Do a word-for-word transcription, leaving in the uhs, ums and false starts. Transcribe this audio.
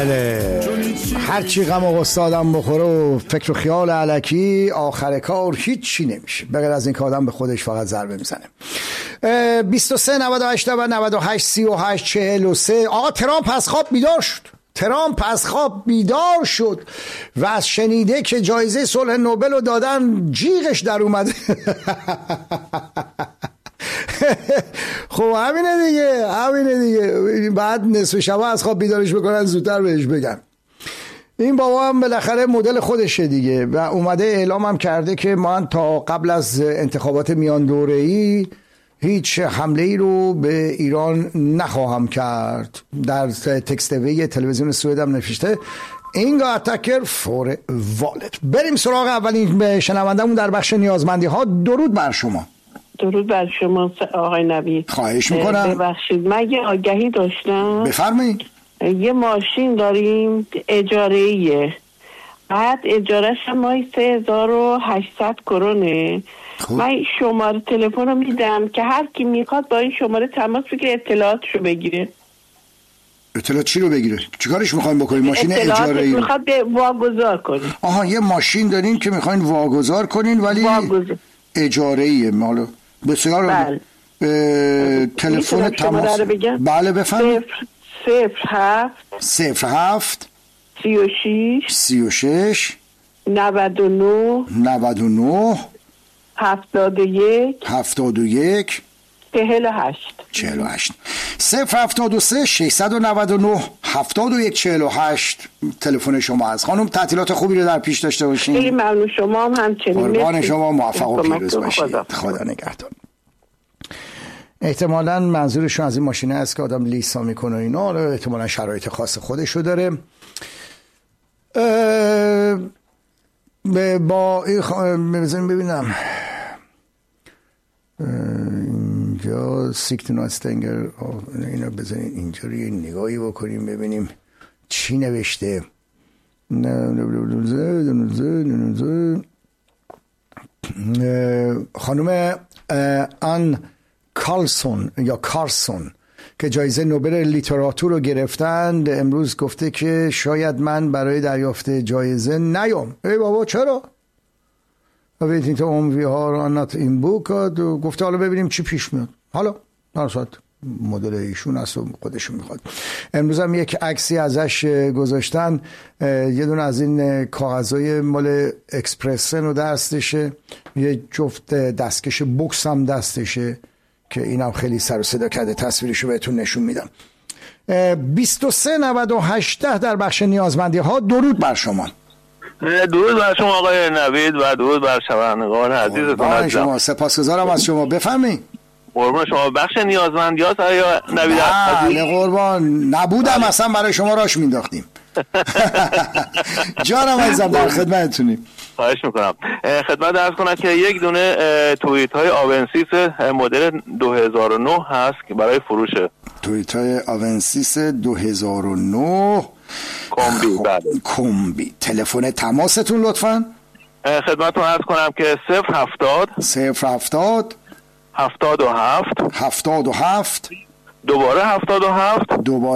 هرچی غم و غصه آدم بخوره و فکر و خیال الکی، آخر کار هیچی نمیشه به غیر از این که آدم به خودش فقط ضربه میزنه. بیست و سه نود و هشت نود و هشت سی و هشت چهل و سه. آقا ترامپ از خواب بیدار شد. ترامپ از خواب بیدار شد و از شنیده که جایزه صلح نوبل رو دادن جیغش در اومده. خب همینه دیگه، همینه دیگه. بعد نصف شب از خواب بیدارش بکنن زودتر بهش بگن. این بابا هم بالاخره مدل خودشه دیگه و اومده اعلام هم کرده که من تا قبل از انتخابات میان دوره‌ای هیچ حمله ای رو به ایران نخواهم کرد. در تکستوی تلویزیون سوئد هم نوشته اینگا اتکر فور والت. بریم سراغ اولین شنوندمون در بخش نیازمندی ها. درود بر شما. درود بر شما آقای نوید. خواهش میکنم. ببخشید من یه آگهی داشتم. بفرمایید. یه ماشین داریم اجاره‌ایه، بعد اجارهش هم ماهی سه هزار و هشتصد کرونه. خوب. من شماره تلفن رو میدم که هر کی میخواد با این شماره تماس بگیره اطلاعاتشو بگیره. اطلاعات چی رو بگیره؟ چیکارش میخواین بکنین؟ ماشین اجاره‌ای میخواد به واگذار کنین. آها یه ماشین دارین که میخواین واگذار کنین ولی واگذار. اجاره‌ایه مالو. بسیار بله. تلفن تماس. بله بفرمایید. صفر هفت صفر هفت سی و شیش سی و شش نود و نه نود و نه هفتاد و یک هفتاد و یک چهل و هشت چهل و هشت. صفر هفتاد و سه ششصد و نود و نه هفتاد و یک چهل و هشت تلفن شما هست. خانم تعطیلات خوبی رو در پیش داشته باشین. خیلی ممنون. شما هم همچنین. قربان شما، موفق و پیروز باشید. خدا, خدا نگهدار. احتمالاً منظورشون از این ماشینه است که آدم لیسا میکنه اینا، احتمالاً شرایط خاص خودشو داره. با این خ... بزنیم ببینم اینجا سیکت ناستنگر اینا، بزنیم اینجا رو یه نگاهی بکنیم ببینیم چی نوشته. خانم آن کارلسون یا کارسون که جایزه نوبل لیتراتور رو گرفتند امروز گفته که شاید من برای دریافت جایزه نیام. ای بابا چرا؟ waiting to home we are not in book. گفته حالا ببینیم چی پیش میاد. حالا نرسد مدل ایشون است و خودشون میخواد. امروز هم یک عکسی ازش گذاشتن، یه دونه از این کاغذهای مال اکسپرسن و دستشه، یه جفت دستکش بوکس هم دستشه که اینم خیلی سر و صدا کرده. تصویرشو بهتون نشون میدم. بیست و سه نود و هشت در بخش نیازمندی ها. درود بر شما. درود بر شما آقای نوید و درود بر شنوندگان عزیزتون. از شما سپاسگزارم از شما. بفرمایید. قربان شما. بخش نیازمندی ها آیا نوید؟ بله قربان. نبودم اصلا برای شما راش مینداختیم. جانم عزیزم در خدمتتونیم. خواهش میکنم. خدمت عرض کنم که یک دونه توییت های آونسیس مدل دو هزار و نه هست که برای فروشه. توییت های آونسیس دو هزار و نه کمبی. خب. بله کمبی. تلفن تماستون لطفاً. خدمتتون عرض کنم که صفر هفتاد صفر هفتاد هفتاد و هفت هفتاد و هفت دوباره هفتاد و هفت دوباره